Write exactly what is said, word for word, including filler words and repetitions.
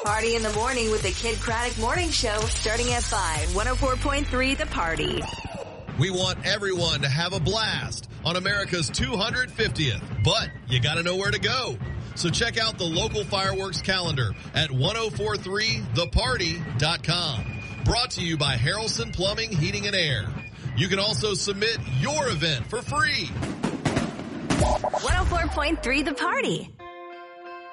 Party in the morning with the Kid Craddock Morning Show starting at five. one oh four point three The Party. We want everyone to have a blast on America's two hundred fiftieth, but you got to know where to go. So check out the local fireworks calendar at ten forty-three the party dot com. Brought to you by Harrelson Plumbing, Heating and Air. You can also submit your event for free. one oh four point three The Party.